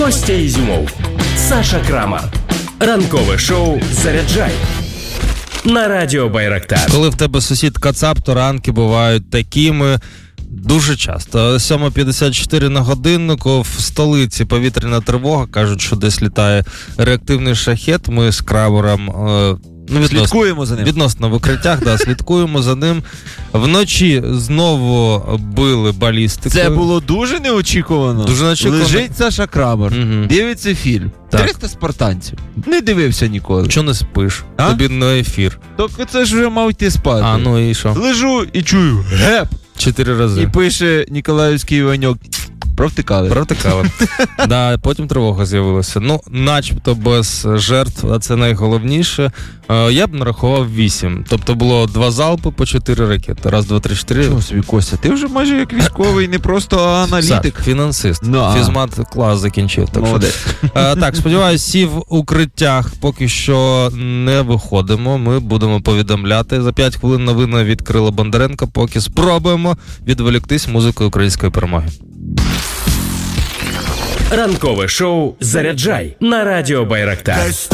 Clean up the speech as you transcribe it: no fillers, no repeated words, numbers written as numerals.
Костя Ізюмов, Саша Крамар. Ранкове шоу «Заряджай» на Радіо Байрактар. Коли в тебе сусід кацап, то ранки бувають такими дуже часто. 7:54 на годиннику, в столиці повітряна тривога, кажуть, що десь літає реактивний шахет. Ми з Крамером слідкуємо за ним. Відносно в укриттях, слідкуємо за ним. Вночі знову били балістику. Це було дуже неочікувано. Дуже неочікувано. Лежить Саша Крамер, дивиться фільм. Так. 300 спартанців. Не дивився ніколи. Чого не спиш? А? Тобі на ефір. Тільки це ж вже мав йти спати. А, ну і що? Лежу і чую геп. 4 рази. І пише Ніколаївський Іваньок. Провтикали. Провтикали. Потім тривога з'явилася. Начебто без жертв, а це найголовніше. Я б нарахував 8. Тобто було 2 залпи по 4 ракети. Раз, 2, 3, 4. Чого собі, Костя? Ти вже майже як військовий, не просто аналітик. Фінансист. Фізмат клас закінчив. Так, сподіваюся, всі в укриттях поки що не виходимо. Ми будемо повідомляти. За 5 хвилин новини від Кирила Бондаренка. Поки спробуємо відволіктись музикою української перемоги. Ранкове шоу «Заряджай» на Радіо Байрактар.